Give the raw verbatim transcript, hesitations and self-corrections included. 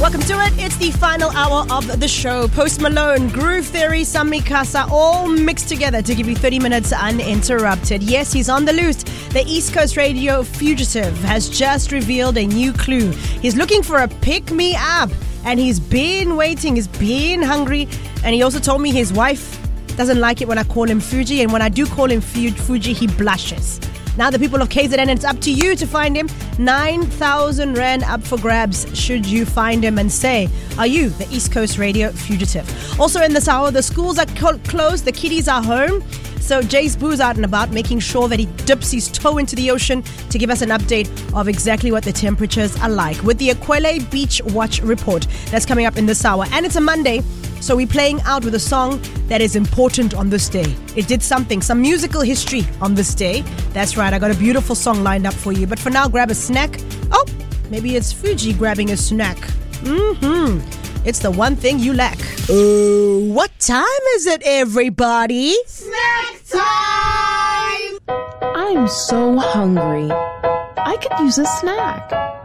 Welcome to it. It's the final hour of the show. Post Malone, Groove Theory, Sammy Kasa, all mixed together to give you thirty minutes uninterrupted. Yes, he's on the loose. The East Coast Radio fugitive has just revealed a new clue. He's looking for a pick-me-up, and he's been waiting. He's been hungry, and he also told me his wife doesn't like it when I call him Fuji, and when I do call him Fuji, he blushes. Now the people of K Z N, it's up to you to find him. nine thousand rand up for grabs should you find him and say, are you the East Coast Radio fugitive? Also in this hour, the schools are co- closed, the kiddies are home. So Jay's Boo's out and about, making sure that he dips his toe into the ocean to give us an update of exactly what the temperatures are like with the Ekwele Beach Watch report. That's coming up in this hour. And it's a Monday, so we're playing out with a song that is important on this day. It did something, some musical history on this day. That's right, I got a beautiful song lined up for you. But for now, grab a snack. Oh, maybe it's Fuji grabbing a snack. Mm-hmm. It's the one thing you lack. Oh, what time is it, everybody? Snack time! I'm so hungry. I could use a snack.